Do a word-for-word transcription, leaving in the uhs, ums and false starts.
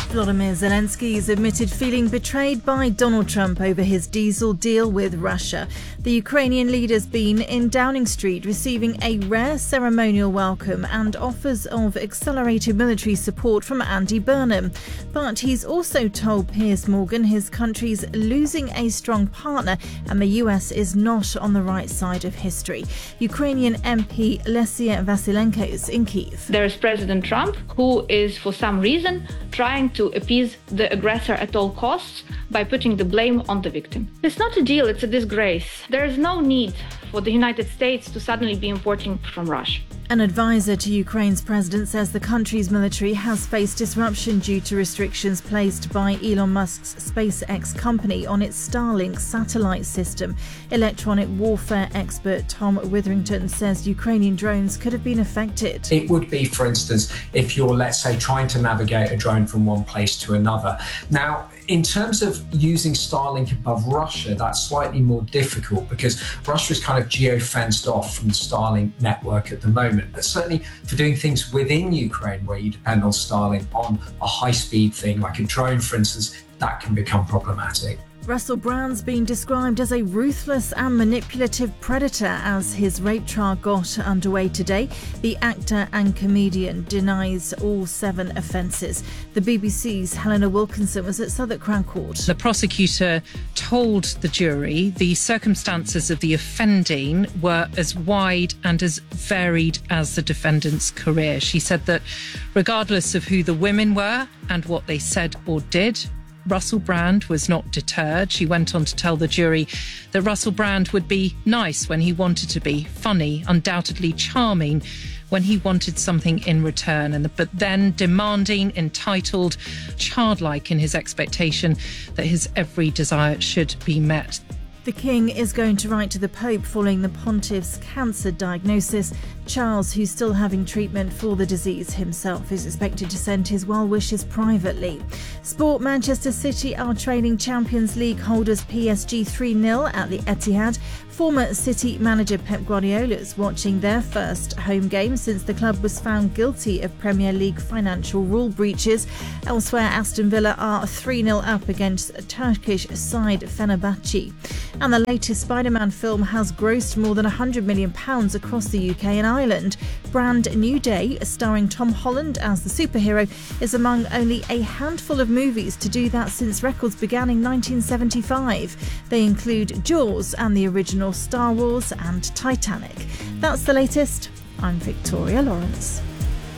Volodymyr Zelensky has admitted feeling betrayed by Donald Trump over his diesel deal with Russia. The Ukrainian leader's been in Downing Street receiving a rare ceremonial welcome and offers of accelerated military support from Andy Burnham. But he's also told Piers Morgan his country's losing a strong partner and the U S is not on the right side of history. Ukrainian M P Lesia Vasilenko is in Kyiv. There is President Trump, who is for some reason trying to appease the aggressor at all costs by putting the blame on the victim. It's not a deal, it's a disgrace. There is no need for the United States to suddenly be importing from Russia. An advisor to Ukraine's president says the country's military has faced disruption due to restrictions placed by Elon Musk's SpaceX company on its Starlink satellite system. Electronic warfare expert Tom Witherington says Ukrainian drones could have been affected. It would be, for instance, if you're, let's say, trying to navigate a drone from one place to another. Now, in terms of using Starlink above Russia, that's slightly more difficult because Russia is kind of geo-fenced off from the Starlink network at the moment. But certainly for doing things within Ukraine where you depend on Starlink on a high-speed thing like a drone, for instance, that can become problematic. Russell Brand's been described as a ruthless and manipulative predator as his rape trial got underway today. The actor and comedian denies all seven offences. The B B C's Helena Wilkinson was at Southwark Crown Court. The prosecutor told the jury the circumstances of the offending were as wide and as varied as the defendant's career. She said that regardless of who the women were and what they said or did, Russell Brand was not deterred. She went on to tell the jury that Russell Brand would be nice when he wanted to be, funny, undoubtedly charming when he wanted something in return, and but then demanding, entitled, childlike in his expectation that his every desire should be met. The King is going to write to the Pope following the Pontiff's cancer diagnosis. Charles, who's still having treatment for the disease himself, is expected to send his well wishes privately. Sport: Manchester City are trailing Champions League holders P S G three nil at the Etihad. Former City manager Pep Guardiola is watching their first home game since the club was found guilty of Premier League financial rule breaches. Elsewhere, Aston Villa are three nil up against Turkish side Fenerbahce. And the latest Spider-Man film has grossed more than one hundred million pounds across the U K and Ireland. Brand New Day, starring Tom Holland as the superhero, is among only a handful of movies to do that since records began in nineteen seventy-five. They include Jaws and the original Star Wars and Titanic. That's the latest. I'm Victoria Lawrence.